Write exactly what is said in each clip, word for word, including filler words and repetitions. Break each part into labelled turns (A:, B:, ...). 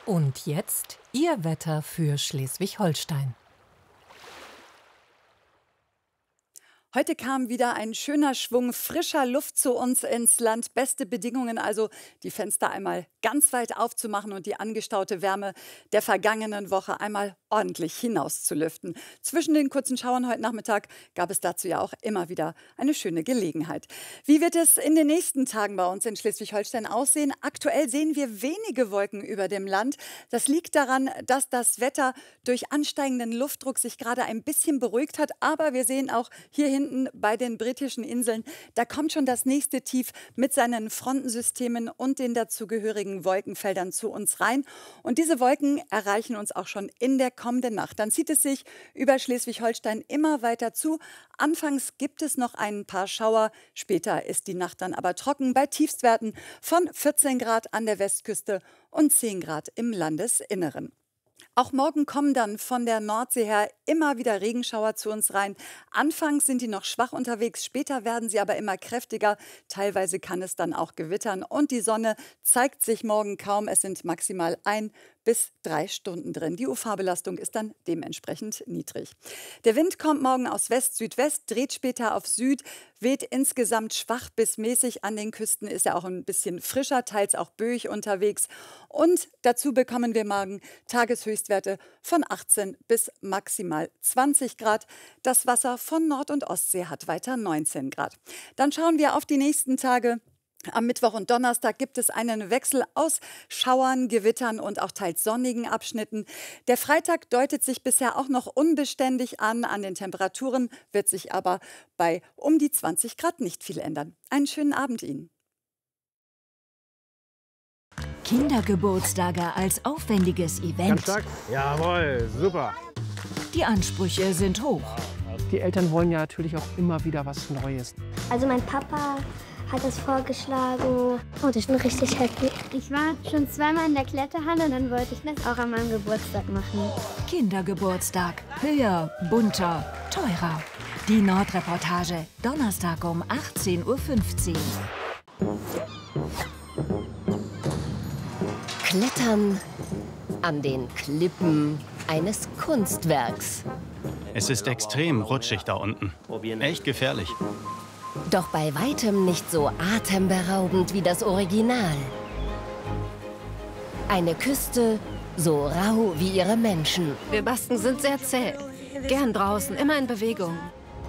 A: Und jetzt Ihr Wetter für Schleswig-Holstein.
B: Heute kam wieder ein schöner Schwung frischer Luft zu uns ins Land. Beste Bedingungen also, die Fenster einmal ganz weit aufzumachen und die angestaute Wärme der vergangenen Woche einmal ordentlich hinauszulüften. Zwischen den kurzen Schauern heute Nachmittag gab es dazu ja auch immer wieder eine schöne Gelegenheit. Wie wird es in den nächsten Tagen bei uns in Schleswig-Holstein aussehen? Aktuell sehen wir wenige Wolken über dem Land. Das liegt daran, dass das Wetter durch ansteigenden Luftdruck sich gerade ein bisschen beruhigt hat. Aber wir sehen auch hier hinten bei den britischen Inseln, da kommt schon das nächste Tief mit seinen Frontensystemen und den dazugehörigen Wolkenfeldern zu uns rein. Und diese Wolken erreichen uns auch schon in der kommenden Nacht. Dann zieht es sich über Schleswig-Holstein immer weiter zu. Anfangs gibt es noch ein paar Schauer, später ist die Nacht dann aber trocken bei Tiefstwerten von vierzehn Grad an der Westküste und zehn Grad im Landesinneren. Auch morgen kommen dann von der Nordsee her immer wieder Regenschauer zu uns rein. Anfangs sind die noch schwach unterwegs, später werden sie aber immer kräftiger. Teilweise kann es dann auch gewittern und die Sonne zeigt sich morgen kaum. Es sind maximal ein bis drei Stunden drin. Die U V-Belastung ist dann dementsprechend niedrig. Der Wind kommt morgen aus West-Südwest, dreht später auf Süd, weht insgesamt schwach bis mäßig. An den Küsten ist er auch ein bisschen frischer, teils auch böig unterwegs. Und dazu bekommen wir morgen Tageshöchstwerte von achtzehn bis maximal zwanzig Grad. Das Wasser von Nord- und Ostsee hat weiter neunzehn Grad. Dann schauen wir auf die nächsten Tage. Am Mittwoch und Donnerstag gibt es einen Wechsel aus Schauern, Gewittern und auch teils sonnigen Abschnitten. Der Freitag deutet sich bisher auch noch unbeständig an. An den Temperaturen wird sich aber bei um die zwanzig Grad nicht viel ändern. Einen schönen Abend Ihnen.
C: Kindergeburtstage als aufwendiges Event.
D: Ganz stark. Jawohl, super.
C: Die Ansprüche sind hoch.
D: Die Eltern wollen ja natürlich auch immer wieder was Neues.
E: Also mein Papa hat es vorgeschlagen und ich bin richtig happy.
F: Ich war schon zweimal in der Kletterhalle und dann wollte ich das auch an meinem Geburtstag machen.
C: Kindergeburtstag. Höher, bunter, teurer. Die Nordreportage. Donnerstag um achtzehn Uhr fünfzehn.
G: Klettern an den Klippen eines Kunstwerks.
H: Es ist extrem rutschig da unten. Echt gefährlich.
G: Doch bei weitem nicht so atemberaubend wie das Original. Eine Küste so rau wie ihre Menschen.
I: Wir Basken sind sehr zäh. Gern draußen, immer in Bewegung.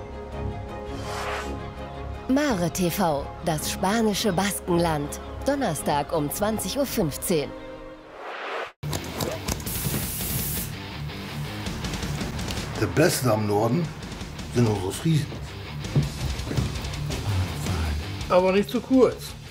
G: Mare T V, das spanische Baskenland. Donnerstag um zwanzig Uhr fünfzehn.
J: Der Beste am Norden sind unsere Friesen. Aber nicht zu kurz.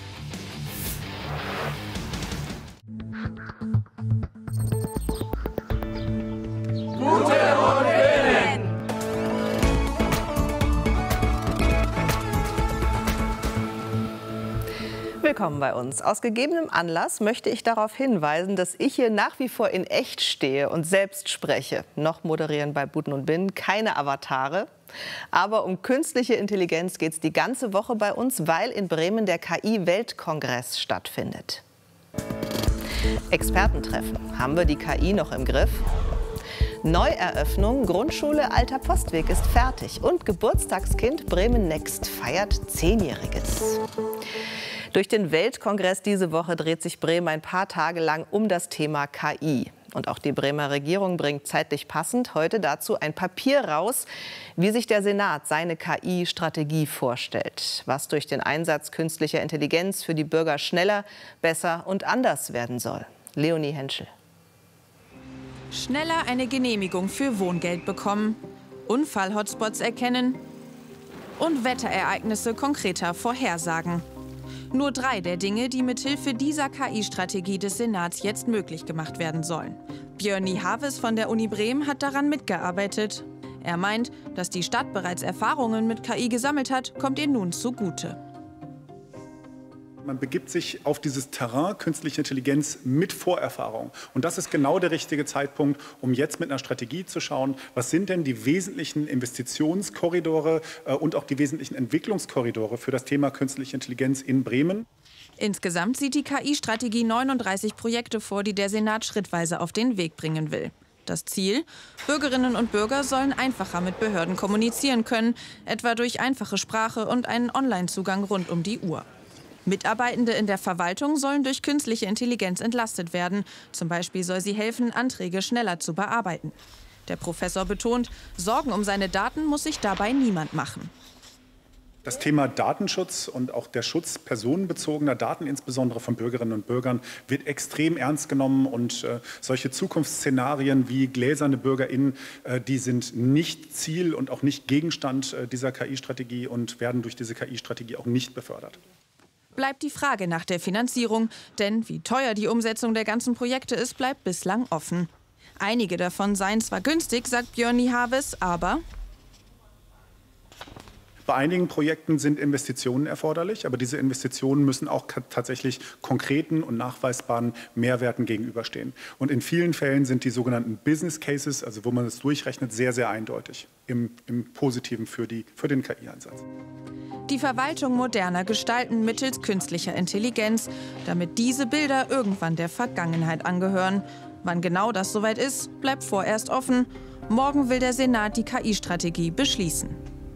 K: Willkommen bei uns. Aus gegebenem Anlass möchte ich darauf hinweisen, dass ich hier nach wie vor in echt stehe und selbst spreche. Noch moderieren bei Buten und Bin keine Avatare. Aber um künstliche Intelligenz geht es die ganze Woche bei uns, weil in Bremen der K I-Weltkongress stattfindet. Expertentreffen. Haben wir die K I noch im Griff? Neueröffnung, Grundschule Alter Postweg ist fertig. Und Geburtstagskind Bremen Next feiert Zehnjähriges. Durch den Weltkongress diese Woche dreht sich Bremen ein paar Tage lang um das Thema K I. Und auch die Bremer Regierung bringt zeitlich passend heute dazu ein Papier raus, wie sich der Senat seine K I-Strategie vorstellt. Was durch den Einsatz künstlicher Intelligenz für die Bürger schneller, besser und anders werden soll. Leonie Henschel.
L: Schneller eine Genehmigung für Wohngeld bekommen, Unfall-Hotspots erkennen und Wetterereignisse konkreter vorhersagen. Nur drei der Dinge, die mithilfe dieser K I-Strategie des Senats jetzt möglich gemacht werden sollen. Björn Niehaves von der Uni Bremen hat daran mitgearbeitet. Er meint, dass die Stadt bereits Erfahrungen mit K I gesammelt hat, kommt ihr nun zugute.
M: Man begibt sich auf dieses Terrain künstliche Intelligenz mit Vorerfahrung. Und das ist genau der richtige Zeitpunkt, um jetzt mit einer Strategie zu schauen, was sind denn die wesentlichen Investitionskorridore äh, und auch die wesentlichen Entwicklungskorridore für das Thema künstliche Intelligenz in Bremen.
L: Insgesamt sieht die K I-Strategie neununddreißig Projekte vor, die der Senat schrittweise auf den Weg bringen will. Das Ziel? Bürgerinnen und Bürger sollen einfacher mit Behörden kommunizieren können, etwa durch einfache Sprache und einen Online-Zugang rund um die Uhr. Mitarbeitende in der Verwaltung sollen durch künstliche Intelligenz entlastet werden. Zum Beispiel soll sie helfen, Anträge schneller zu bearbeiten. Der Professor betont, Sorgen um seine Daten muss sich dabei niemand machen.
M: Das Thema Datenschutz und auch der Schutz personenbezogener Daten, insbesondere von Bürgerinnen und Bürgern, wird extrem ernst genommen. Und äh, solche Zukunftsszenarien wie gläserne BürgerInnen, äh, die sind nicht Ziel und auch nicht Gegenstand äh, dieser K I-Strategie und werden durch diese K I-Strategie auch nicht befördert.
L: Bleibt die Frage nach der Finanzierung, denn wie teuer die Umsetzung der ganzen Projekte ist, bleibt bislang offen. Einige davon seien zwar günstig, sagt Björn Niehaves, aber
M: bei einigen Projekten sind Investitionen erforderlich, aber diese Investitionen müssen auch tatsächlich konkreten und nachweisbaren Mehrwerten gegenüberstehen. Und in vielen Fällen sind die sogenannten Business Cases, also wo man es durchrechnet, sehr, sehr eindeutig im, im Positiven für, die, für den K I-Einsatz.
L: Die Verwaltung moderner gestalten mittels künstlicher Intelligenz, damit diese Bilder irgendwann der Vergangenheit angehören. Wann genau das soweit ist, bleibt vorerst offen. Morgen will der Senat die K I-Strategie beschließen.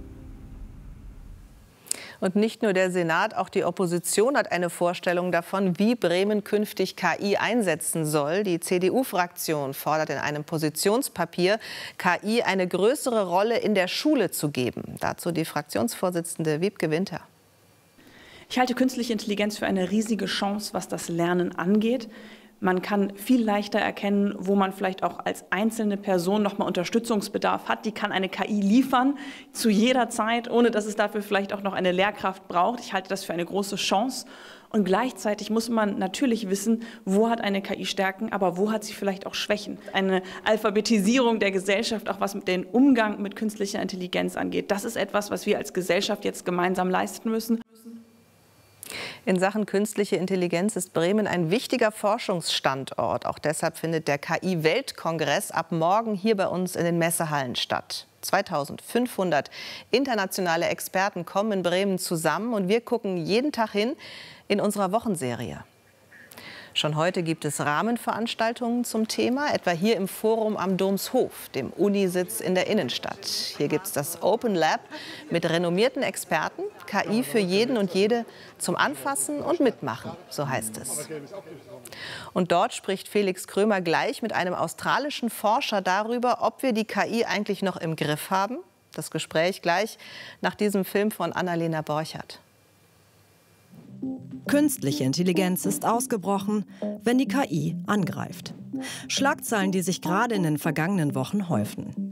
K: Und nicht nur der Senat, auch die Opposition hat eine Vorstellung davon, wie Bremen künftig K I einsetzen soll. Die C D U-Fraktion fordert in einem Positionspapier, K I eine größere Rolle in der Schule zu geben. Dazu die Fraktionsvorsitzende Wiebke Winter.
N: Ich halte künstliche Intelligenz für eine riesige Chance, was das Lernen angeht. Man kann viel leichter erkennen, wo man vielleicht auch als einzelne Person noch mal Unterstützungsbedarf hat. Die kann eine K I liefern, zu jeder Zeit, ohne dass es dafür vielleicht auch noch eine Lehrkraft braucht. Ich halte das für eine große Chance. Und gleichzeitig muss man natürlich wissen, wo hat eine K I Stärken, aber wo hat sie vielleicht auch Schwächen. Eine Alphabetisierung der Gesellschaft, auch was den Umgang mit künstlicher Intelligenz angeht, das ist etwas, was wir als Gesellschaft jetzt gemeinsam leisten müssen.
K: In Sachen künstliche Intelligenz ist Bremen ein wichtiger Forschungsstandort. Auch deshalb findet der K I-Weltkongress ab morgen hier bei uns in den Messehallen statt. zweitausendfünfhundert internationale Experten kommen in Bremen zusammen und wir gucken jeden Tag hin in unserer Wochenserie. Schon heute gibt es Rahmenveranstaltungen zum Thema, etwa hier im Forum am Domshof, dem Unisitz in der Innenstadt. Hier gibt es das Open Lab mit renommierten Experten, K I für jeden und jede zum Anfassen und Mitmachen, so heißt es. Und dort spricht Felix Krömer gleich mit einem australischen Forscher darüber, ob wir die K I eigentlich noch im Griff haben. Das Gespräch gleich nach diesem Film von Annalena Borchert.
O: Künstliche Intelligenz ist ausgebrochen, wenn die K I angreift. Schlagzeilen, die sich gerade in den vergangenen Wochen häufen.